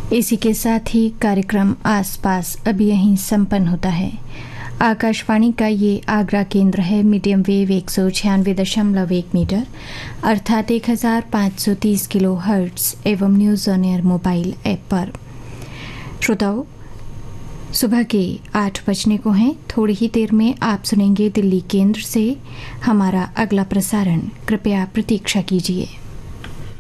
इसी के साथ ही कार्यक्रम आसपास अब यहीं संपन्न होता है। आकाशवाणी का ये आगरा केंद्र है। मीडियम वेव 196.1 मीटर अर्थात 1530 किलो हर्ट्ज एवं news on air mobile app पर। श्रोताओं, सुबह के 8 बजने को हैं। थोड़ी ही देर में आप सुनेंगे दिल्ली केंद्र से हमारा अगला प्रसारण। कृपया प्रतीक्षा कीजिए।